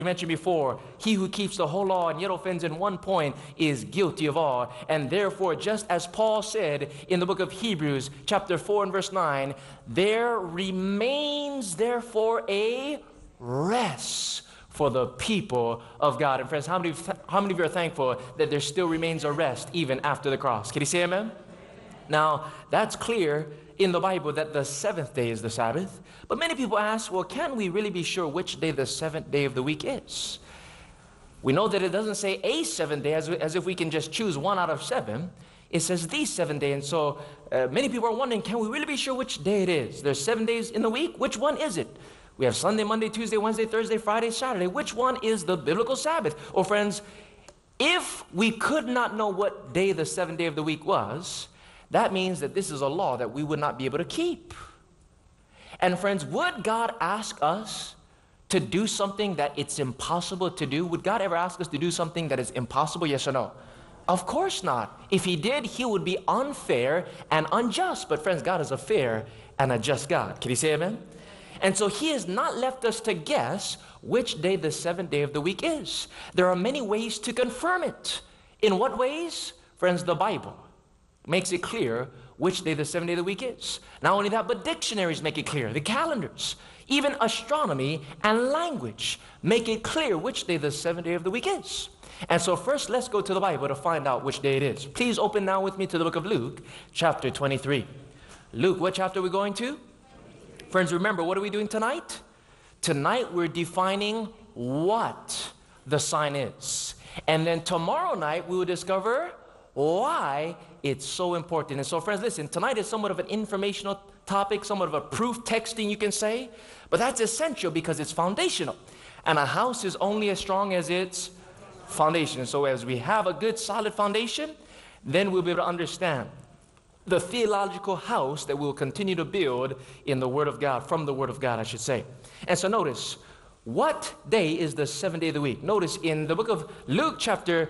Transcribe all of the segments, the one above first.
We mentioned before, he who keeps the whole law and yet offends in one point is guilty of all. And therefore, just as Paul said in the book of Hebrews, chapter 4 and verse 9, there remains therefore a rest for the people of God. And friends, how many of you are thankful that there still remains a rest even after the cross? Can you say amen? Now, that's clear in the Bible that the seventh day is the Sabbath. But many people ask, well, can we really be sure which day the seventh day of the week is? We know that it doesn't say a seventh day as if we can just choose one out of seven. It says the seventh day. And so many people are wondering, can we really be sure which day it is? There's 7 days in the week. Which one is it? We have Sunday, Monday, Tuesday, Wednesday, Thursday, Friday, Saturday. Which one is the biblical Sabbath? Well, friends, if we could not know what day the seventh day of the week was, that means that this is a law that we would not be able to keep. And friends, would God ask us to do something that it's impossible to do? Would God ever ask us to do something that is impossible? Yes or no? Of course not. If he did, he would be unfair and unjust. But friends, God is a fair and a just God. Can you say amen? And so he has not left us to guess which day the seventh day of the week is. There are many ways to confirm it. In what ways? Friends, the Bible makes it clear which day the seventh day of the week is. Not only that, but dictionaries make it clear. The calendars, even astronomy and language make it clear which day the seventh day of the week is. And so first, let's go to the Bible to find out which day it is. Please open now with me to the book of Luke, chapter 23. Luke, what chapter are we going to? Friends, remember, what are we doing tonight? Tonight, we're defining what the sign is. And then tomorrow night, we will discover why it's so important. And so, friends, listen, tonight is somewhat of an informational topic, somewhat of a proof texting, you can say. But that's essential because it's foundational. And a house is only as strong as its foundation. So as we have a good, solid foundation, then we'll be able to understand the theological house that we'll continue to build in the Word of God, from the Word of God, I should say. And so notice, what day is the seventh day of the week? Notice in the book of Luke chapter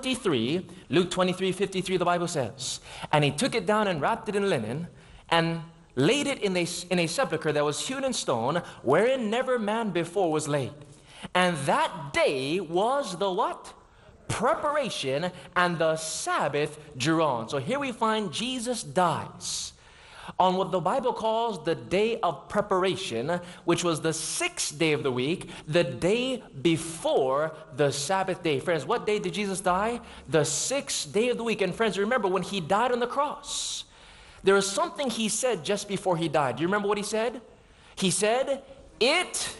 23, Luke 23:53, the Bible says, and he took it down and wrapped it in linen and laid it in a sepulchre that was hewn in stone, wherein never man before was laid. And that day was the what? Preparation, and the Sabbath drew on. So here we find Jesus dies on what the Bible calls the day of preparation, which was the 6th day of the week, the day before the Sabbath day. Friends, what day did Jesus die? The 6th day of the week. And friends, remember when he died on the cross, there was something he said just before he died. Do you remember what he said? He said, "It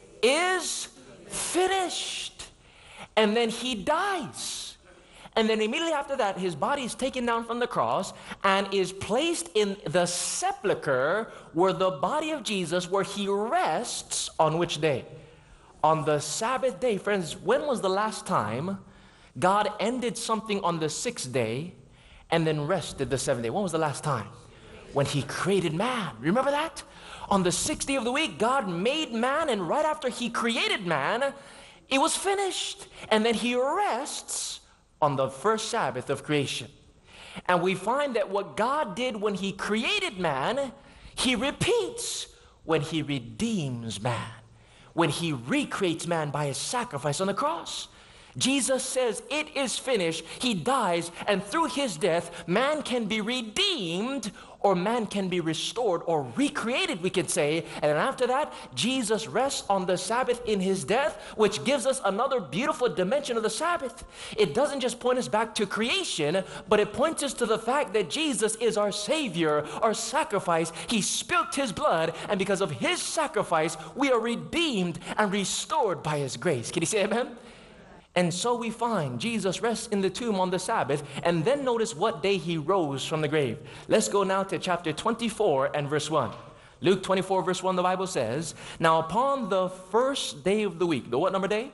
is finished." And then he dies. And then immediately after that, his body is taken down from the cross and is placed in the sepulcher where the body of Jesus, where he rests on which day? On the Sabbath day. Friends, when was the last time God ended something on the 6th day and then rested the 7th day? When was the last time? When he created man. Remember that? On the 6th day of the week, God made man, and right after he created man, it was finished. And then he rests on the first Sabbath of creation. And we find that what God did when he created man, he repeats when he redeems man, when he recreates man by his sacrifice on the cross. Jesus says, "It is finished." He dies, and through his death, man can be redeemed, or man can be restored or recreated, we could say. And then after that, Jesus rests on the Sabbath in his death, which gives us another beautiful dimension of the Sabbath. It doesn't just point us back to creation, but it points us to the fact that Jesus is our Savior, our sacrifice. He spilled his blood, and because of his sacrifice, we are redeemed and restored by his grace. Can you say amen? And so we find Jesus rests in the tomb on the Sabbath, and then notice what day he rose from the grave. Let's go now to chapter 24 and verse 1. Luke 24 verse 1, the Bible says, "Now upon the first day of the week," the what number day?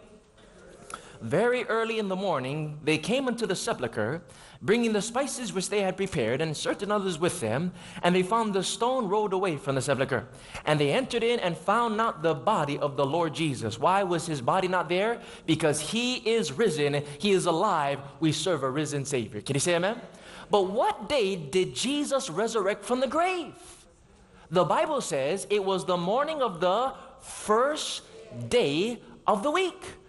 Very early in the morning, they came into the sepulchre, bringing the spices which they had prepared, and certain others with them. And they found the stone rolled away from the sepulchre. And they entered in and found not the body of the Lord Jesus. Why was his body not there? Because he is risen. He is alive. We serve a risen Savior. Can you say amen? But what day did Jesus resurrect from the grave? The Bible says it was the morning of the first day of the week.